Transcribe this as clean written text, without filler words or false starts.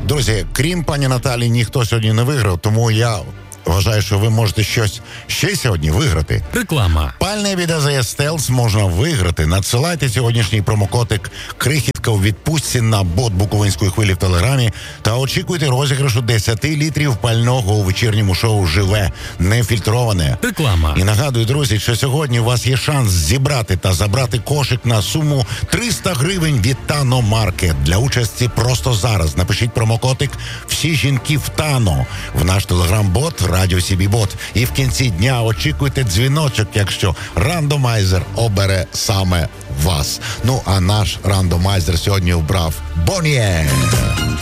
Друзі, крім пані Наталі, ніхто сьогодні не виграв, тому я вважаю, що ви можете щось ще сьогодні виграти. Реклама. Пальне від AZS Stealth можна виграти. Надсилайте сьогоднішній промокодик «Крихітка у відпустці» на бот Буковинської хвилі в Телеграмі та очікуйте розіграшу 10 літрів пального у вечірньому шоу «Живе», нефільтроване. Реклама. І нагадую, друзі, що сьогодні у вас є шанс зібрати та забрати кошик на суму 300 гривень від Тано Маркет. Для участі просто зараз напишіть промокодик «Всі жінки в Тано» в наш телеграм-бот Радіо Сібі Бот. І в кінці дня очікуйте дзвіночок, якщо рандомайзер обере саме вас. Ну, а наш рандомайзер сьогодні обрав Bonnie M.